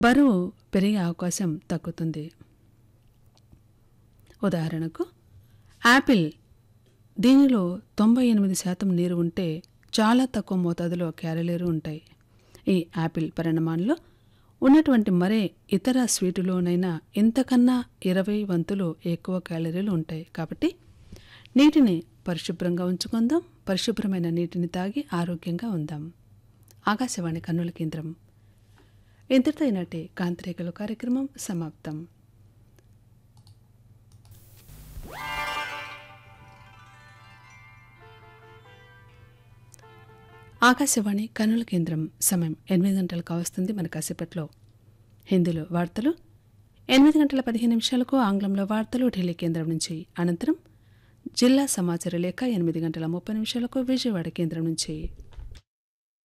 బరువు పెరిగే అవకాశం తగ్గుతుంది. ఉదాహరణకు యాపిల్, దీనిలో 98% నీరు ఉంటే చాలా తక్కువ మోతాదులో క్యాలరీలు ఉంటాయి. ఈ యాపిల్ పరిణామాల్లో ఉన్నటువంటి మరే ఇతర స్వీటులోనైనా ఇంతకన్నా 20 వంతులు ఎక్కువ క్యాలరీలు ఉంటాయి. కాబట్టి నీటిని పరిశుభ్రంగా ఉంచుకుందాం. పరిశుభ్రమైన నీటిని తాగి ఆరోగ్యంగా ఉందాం. ఆకాశవాణి కర్నూలు కేంద్రం. ఇంతటితో ఈనాటి కాంతిరేఖలు కార్యక్రమం సమాప్తం. ఆకాశవాణి కర్నూలు కేంద్రం. సమయం 8 గంటలు కావస్తుంది. మన కాసేపట్లో హిందీలో వార్తలు, 8:15 ఆంగ్లంలో వార్తలు ఢిల్లీ కేంద్రం నుంచి. అనంతరం జిల్లా సమాచార లేఖ 8:30 విజయవాడ కేంద్రం నుంచి.